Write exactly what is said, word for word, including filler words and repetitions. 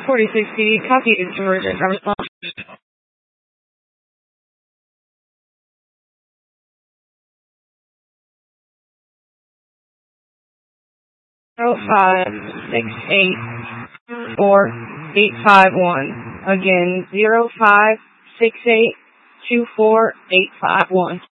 forty-six T V, copy is emergent. Response. zero five six eight four eight five one. Again, zero five six eight two four eight five one.